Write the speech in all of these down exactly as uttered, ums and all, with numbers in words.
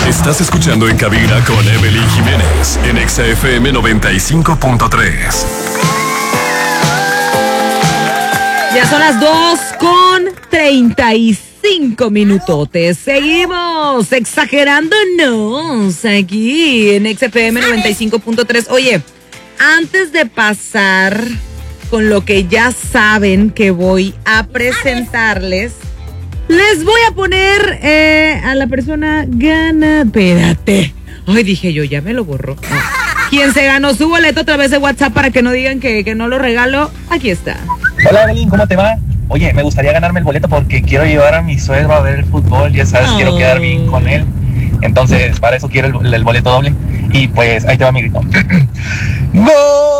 Estás escuchando En Cabina con Evelyn Jiménez en Exa F M noventa y cinco punto tres. Ya son las dos con treinta y cinco minutotes. Seguimos exagerándonos aquí en Exa F M noventa y cinco punto tres. Oye, antes de pasar con lo que ya saben que voy a presentarles, les voy a poner eh, a la persona gana. Espérate. Ay, dije yo, ya me lo borró. No. Quien se ganó su boleto a través de WhatsApp para que no digan que, que no lo regalo, aquí está. Hola Evelyn, ¿cómo te va? Oye, me gustaría ganarme el boleto porque quiero llevar a mi suegro a ver el fútbol, ya sabes, oh. quiero quedar bien con él. Entonces, para eso quiero el, el boleto doble. Y pues, ahí te va mi grito. ¡Gol!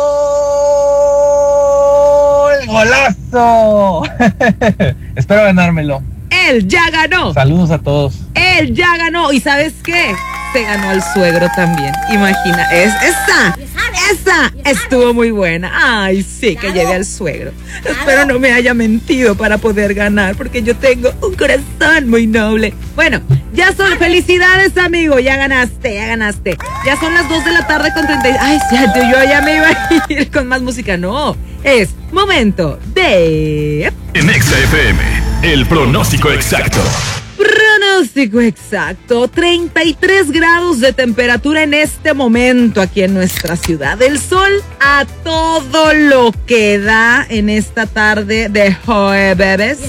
¡Golazo! Espero ganármelo. Él ya ganó. Saludos a todos. Él ya ganó. ¿Y sabes qué? Se ganó al suegro también. Imagina, es esa, esa estuvo muy buena. Ay, sí, que lleve al suegro. Espero no me haya mentido para poder ganar, porque yo tengo un corazón muy noble. Bueno, ya son, felicidades, amigo. Ya ganaste, ya ganaste. Ya son las dos de la tarde con treinta. Ay, sí, yo ya me iba a ir con más música. No, es momento de... En Exa F M, el pronóstico exacto. Pronóstico exacto, treinta y tres grados de temperatura en este momento aquí en nuestra ciudad. El sol a todo lo que da en esta tarde de jueves.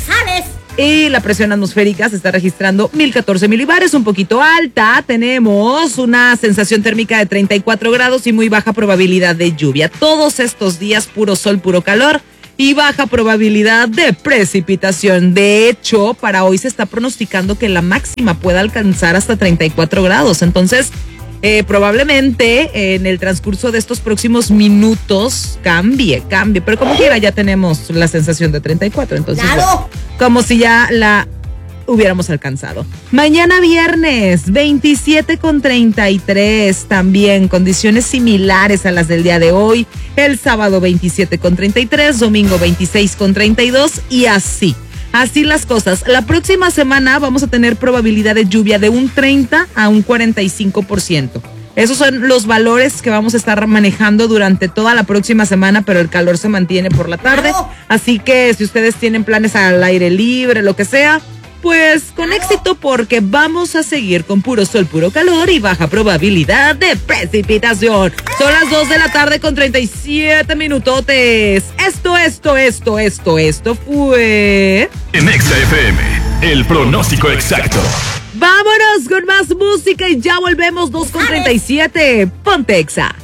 Y la presión atmosférica se está registrando mil catorce milibares, un poquito alta. Tenemos una sensación térmica de treinta y cuatro grados y muy baja probabilidad de lluvia. Todos estos días puro sol, puro calor y baja probabilidad de precipitación. De hecho, para hoy se está pronosticando que la máxima pueda alcanzar hasta treinta y cuatro grados. Entonces, eh, probablemente eh, en el transcurso de estos próximos minutos cambie, cambie. Pero como quiera ya tenemos la sensación de treinta y cuatro. Entonces, ¡claro! Bueno, como si ya la hubiéramos alcanzado. Mañana viernes, veintisiete con treinta y tres, también condiciones similares a las del día de hoy. El sábado veintisiete con treinta y tres, domingo veintiséis con treinta y dos y así. Así las cosas. La próxima semana vamos a tener probabilidad de lluvia de un treinta a un cuarenta y cinco por ciento. Esos son los valores que vamos a estar manejando durante toda la próxima semana, pero el calor se mantiene por la tarde. Así que si ustedes tienen planes al aire libre, lo que sea, pues con éxito, porque vamos a seguir con puro sol, puro calor y baja probabilidad de precipitación. Son las dos de la tarde con treinta y siete minutotes. Esto, esto, esto, esto, esto fue... En Exa F M, el pronóstico exacto. Vámonos con más música y ya volvemos, dos con treinta y siete. Ponte Exa.